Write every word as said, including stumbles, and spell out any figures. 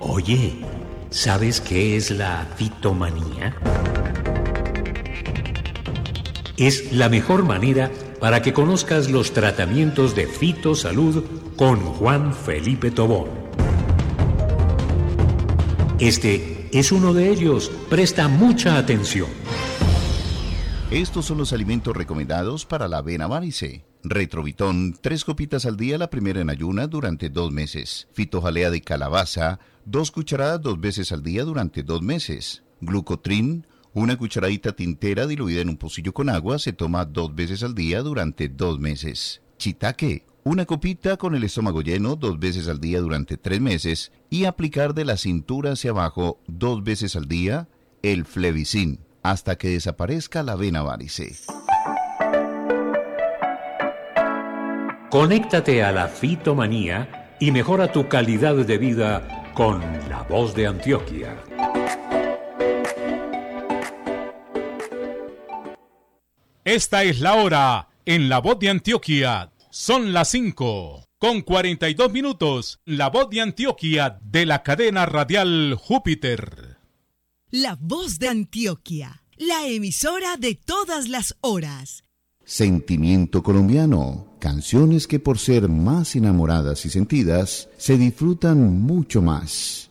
Oye, ¿sabes qué es la fitomanía? Es la mejor manera para que conozcas los tratamientos de fitosalud con Juan Felipe Tobón. Este es uno de ellos. Presta mucha atención. Estos son los alimentos recomendados para la vena varice. Retrovitón, tres copitas al día, la primera en ayunas durante dos meses. Fitojalea de calabaza, dos cucharadas dos veces al día durante dos meses. Glucotrin, una cucharadita tintera diluida en un pocillo con agua, se toma dos veces al día durante dos meses. Shiitake, una copita con el estómago lleno dos veces al día durante tres meses y aplicar de la cintura hacia abajo dos veces al día el Flevicin hasta que desaparezca la vena varice. Conéctate a la fitomanía y mejora tu calidad de vida con La Voz de Antioquia. Esta es la hora en La Voz de Antioquia. Son las cinco con cuarenta y dos minutos. La Voz de Antioquia de la cadena radial Júpiter. La Voz de Antioquia, la emisora de todas las horas. Sentimiento colombiano. Canciones que por ser más enamoradas y sentidas, se disfrutan mucho más.